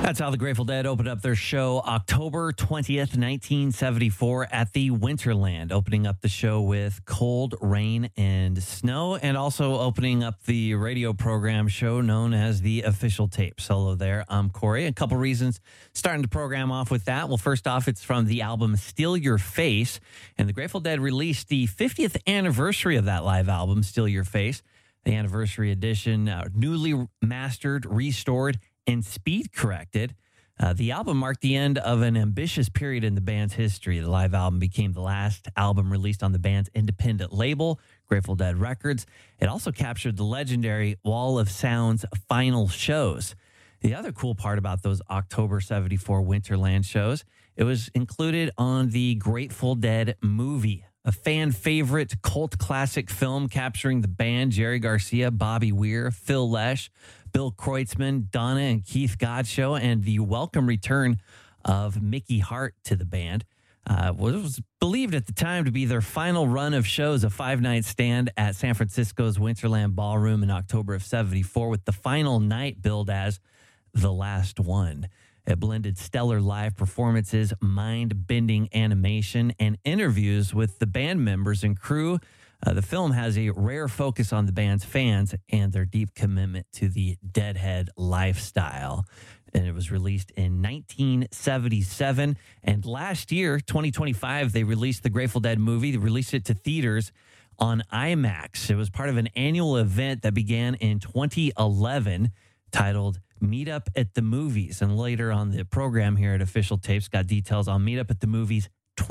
That's how the Grateful Dead opened up their show October 20th, 1974 at the Winterland, opening up the show with Cold, Rain, and Snow, and also opening up the radio program show known as The Official Tape. Solo there, I'm Corey. A couple reasons starting the program off with that. Well, first off, it's from the album Steal Your Face, and the Grateful Dead released the 50th anniversary of that live album, Steal Your Face, the anniversary edition, newly mastered, restored, and speed corrected. The album marked the end of an ambitious period in the band's history. The live album became the last album released on the band's independent label, Grateful Dead Records. It also captured the legendary Wall of Sound's final shows. The other cool part about those October 74 Winterland shows, it was included on the Grateful Dead movie, a fan favorite cult classic film capturing the band, Jerry Garcia, Bobby Weir, Phil Lesh, Bill Kreutzmann, Donna and Keith Godchaux, and the welcome return of Mickey Hart to the band. It was believed at the time to be their final run of shows, a 5-night stand at San Francisco's Winterland Ballroom in October of 74, with the final night billed as the last one. It blended stellar live performances, mind-bending animation, and interviews with the band members and crew. The film has a rare focus on the band's fans and their deep commitment to the Deadhead lifestyle. And it was released in 1977. And last year, 2025, they released the Grateful Dead movie. They released it to theaters on IMAX. It was part of an annual event that began in 2011 titled Meet Up at the Movies. And later on the program here at Official Tapes got details on Meet Up at the Movies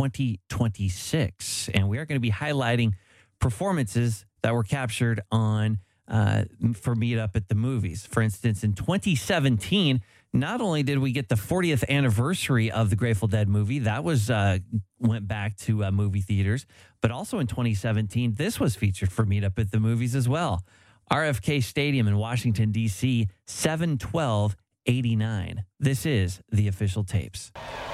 2026. And we are going to be highlighting performances that were captured on for Meet Up at the Movies. For instance, in 2017, not only did we get the 40th anniversary of the Grateful Dead movie, that was went back to movie theaters, but also in 2017, this was featured for Meet Up at the Movies as well. RFK Stadium in Washington, D.C., 7/12/89. This is the Official Tapes.